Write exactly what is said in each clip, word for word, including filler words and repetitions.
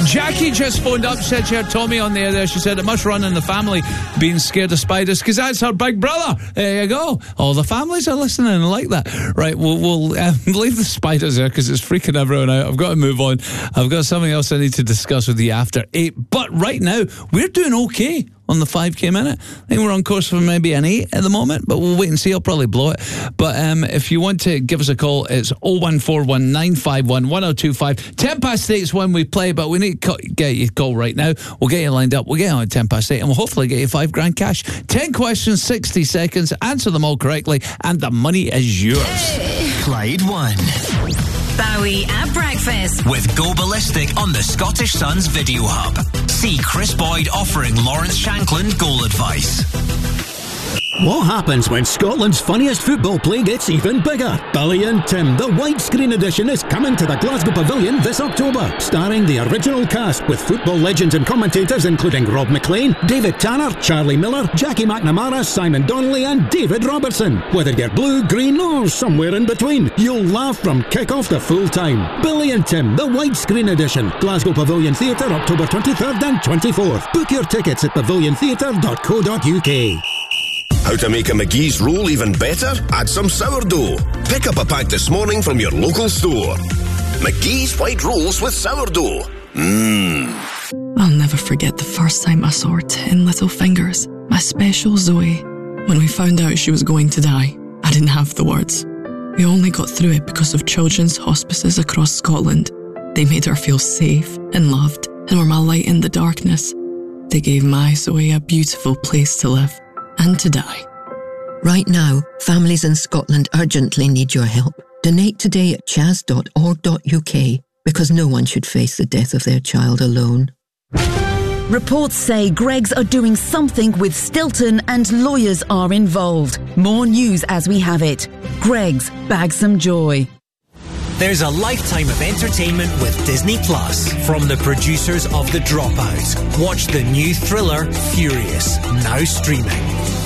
Jackie just phoned up, said she heard Tommy on the air there. She said it must run in the family being scared of spiders because that's her big brother. There you go. All the families are listening and like that. Right, we'll, we'll um, leave the spiders there because it's freaking everyone out. I've got to move on. I've got something else I need to discuss with you after eight. But right now, we're doing okay on the five K minute. I think we're on course for maybe an eight at the moment, but we'll wait and see. I'll probably blow it. But um, if you want to give us a call, it's oh one four one nine five one one oh two five. ten past eight is when we play, but we need to get you a call right now. We'll get you lined up. We'll get you on at ten past eight, and we'll hopefully get you five grand cash. ten questions, sixty seconds. Answer them all correctly, and the money is yours. Hey. Clyde one. Bowie at breakfast with Go Ballistic on the Scottish Sun's Video Hub. See Chris Boyd offering Lawrence Shanklin goal advice. What happens when Scotland's funniest football play gets even bigger? Billy and Tim, the widescreen edition, is coming to the Glasgow Pavilion this October, starring the original cast with football legends and commentators including Rob McLean, David Tanner, Charlie Miller, Jackie McNamara, Simon Donnelly and David Robertson. Whether you're blue, green or somewhere in between, you'll laugh from kick-off to full-time. Billy and Tim, the widescreen edition, Glasgow Pavilion Theatre, October twenty-third and twenty-fourth. Book your tickets at pavilion theatre dot co dot uk. How to make a McGee's roll even better? Add some sourdough. Pick up a pack this morning from your local store. McGee's white rolls with sourdough. Mmm. I'll never forget the first time I saw her ten little fingers, my special Zoe. When we found out she was going to die, I didn't have the words. We only got through it because of children's hospices across Scotland. They made her feel safe and loved and were my light in the darkness. They gave my Zoe a beautiful place to live and to die. Right now, families in Scotland urgently need your help. Donate today at chas dot org dot uk because no one should face the death of their child alone. Reports say Greggs are doing something with Stilton and lawyers are involved. More news as we have it. Greggs, bag some joy. There's a lifetime of entertainment with Disney Plus. From the producers of The Dropout. Watch the new thriller, Furious, now streaming.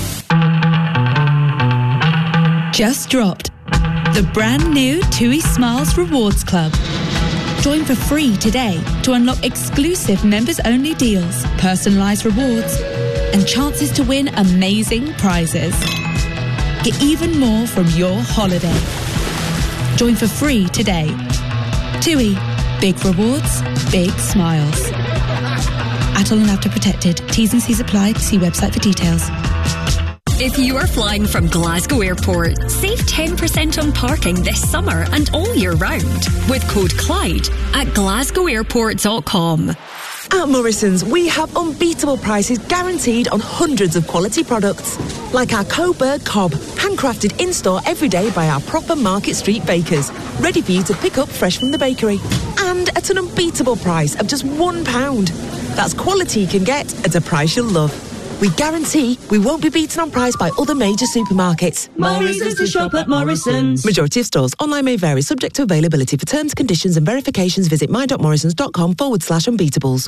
Just dropped. The brand new TUI Smiles Rewards Club. Join for free today to unlock exclusive members-only deals, personalised rewards, and chances to win amazing prizes. Get even more from your holiday. Join for free today. TUI. Big rewards, big smiles. Atoll and After Protected. T's and C's apply. See website for details. If you are flying from Glasgow Airport, save ten percent on parking this summer and all year round with code Clyde at glasgow airport dot com. At Morrison's, we have unbeatable prices guaranteed on hundreds of quality products. Like our Coburg Cob, handcrafted in-store every day by our proper Market Street bakers, ready for you to pick up fresh from the bakery. And at an unbeatable price of just one pound. That's quality you can get at a price you'll love. We guarantee we won't be beaten on price by other major supermarkets. Morrison's to shop at Morrison's. Majority of stores. Online may vary, subject to availability. For terms, conditions and verifications, visit my.morrisons.com forward slash unbeatables.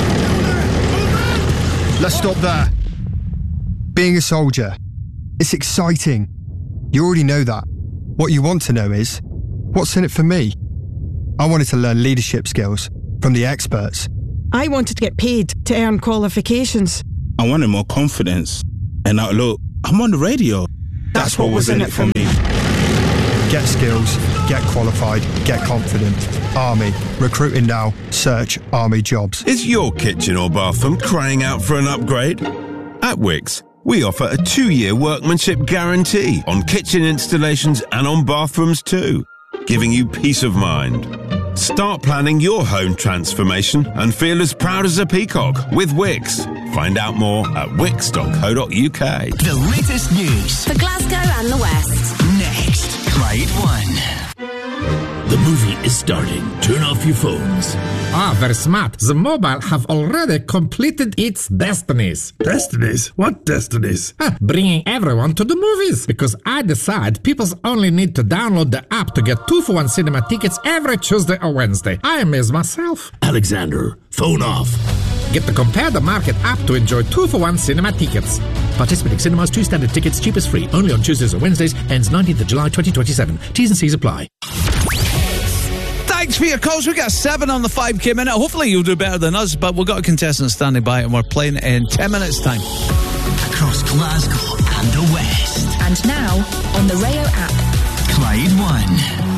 Let's stop there. Being a soldier, it's exciting. You already know that. What you want to know is, what's in it for me? I wanted to learn leadership skills from the experts. I wanted to get paid to earn qualifications. I wanted more confidence. And now look, I'm on the radio. That's, That's what, what was in it for me. Get skills, get qualified, get confident. Army. Recruiting now. Search Army jobs. Is your kitchen or bathroom crying out for an upgrade? At Wickes, we offer a two-year workmanship guarantee on kitchen installations and on bathrooms too, giving you peace of mind. Start planning your home transformation and feel as proud as a peacock with Wickes. Find out more at wickes dot co dot uk. The latest news for Glasgow and the West. Next, Clyde one. The movie is starting. Turn off your phones. Ah, very smart. The mobile have already completed its destinies. Destinies? What destinies? Ah, bringing everyone to the movies. Because I decide people only need to download the app to get two for one cinema tickets every Tuesday or Wednesday. I amaze myself. Alexander, phone off. Get the Compare the Market app to enjoy two for one cinema tickets. Participating cinemas, two standard tickets, cheapest free. Only on Tuesdays or Wednesdays. Ends nineteenth of July twenty twenty-seven. T's and C's apply. Thanks for your calls. We got seven on the five K minute. Hopefully you'll do better than us, but we've got a contestant standing by and we're playing in ten minutes time. Across Glasgow and the West. And now on the Rayo app. Clyde One.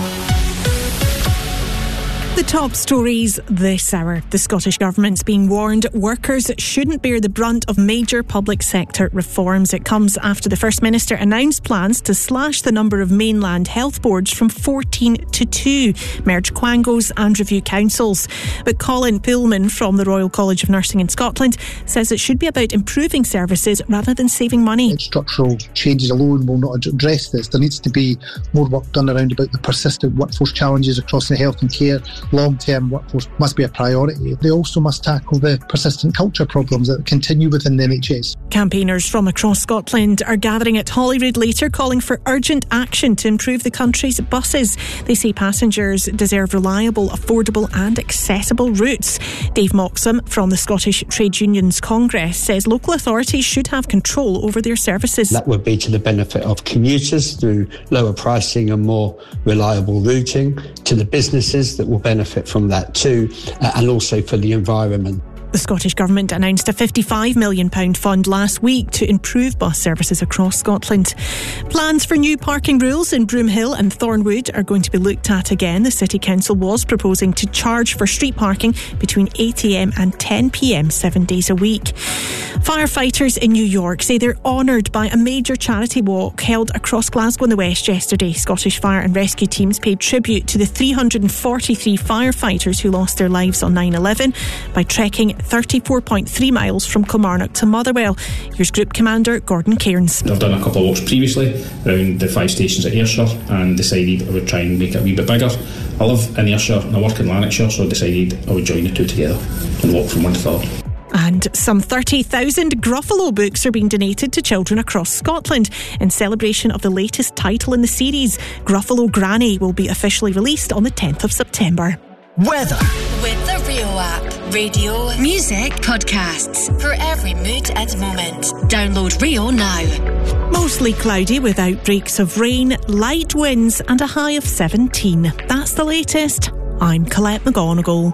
The top stories this hour. The Scottish Government's being warned workers shouldn't bear the brunt of major public sector reforms. It comes after the First Minister announced plans to slash the number of mainland health boards from fourteen to two, merge quangos and review councils. But Colin Pullman from the Royal College of Nursing in Scotland says it should be about improving services rather than saving money. Structural changes alone will not address this. There needs to be more work done around about the persistent workforce challenges across the health and care. Long-term workforce must be a priority. They also must tackle the persistent culture problems that continue within the N H S. Campaigners from across Scotland are gathering at Holyrood later, calling for urgent action to improve the country's buses. They say passengers deserve reliable, affordable and accessible routes. Dave Moxham from the Scottish Trade Unions Congress says local authorities should have control over their services. That would be to the benefit of commuters through lower pricing and more reliable routing, to the businesses that will benefit from that too, uh, and also for the environment. The Scottish Government announced a fifty-five million pounds fund last week to improve bus services across Scotland. Plans for new parking rules in Broomhill and Thornwood are going to be looked at again. The City Council was proposing to charge for street parking between eight a m and ten p m seven days a week. Firefighters in New York say they're honoured by a major charity walk held across Glasgow and the West yesterday. Scottish fire and rescue teams paid tribute to the three hundred forty-three firefighters who lost their lives on nine eleven by trekking thirty-four point three miles from Kilmarnock to Motherwell. Here's Group Commander Gordon Cairns. I've done a couple of walks previously around the five stations at Ayrshire and decided I would try and make it a wee bit bigger. I live in Ayrshire and I work in Lanarkshire, so I decided I would join the two together and walk from one to the other. And some thirty thousand Gruffalo books are being donated to children across Scotland in celebration of the latest title in the series. Gruffalo Granny will be officially released on the tenth of September. Weather. With the Rio app. Radio, music, podcasts. For every mood and moment. Download Rio now. Mostly cloudy with outbreaks of rain, light winds and a high of seventeen. That's the latest. I'm Colette McGonigal.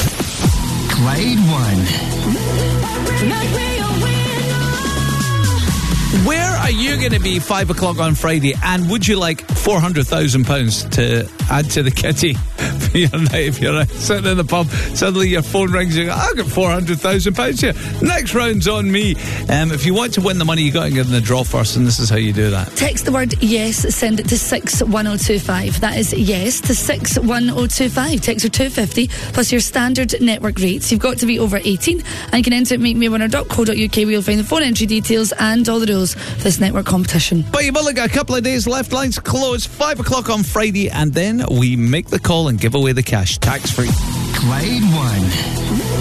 Clyde One. Where are you going to be five o'clock on Friday? And would you like four hundred thousand pounds to add to the kitty for your night? If you're sitting in the pub, suddenly your phone rings and you go, I've got four hundred thousand pounds here. Next round's on me. Um, if you want to win the money, you got to get in the draw first, and this is how you do that. Text the word yes, send it to six one oh two five. That is yes to six one oh two five. Text are two fifty plus your standard network rates. You've got to be over eighteen and you can enter at make me winner dot co dot u k where you'll find the phone entry details and all the rules for this network competition. But you've only got a couple of days left. Lines close five o'clock on Friday, and then we make the call and give away the cash tax free. Clyde One.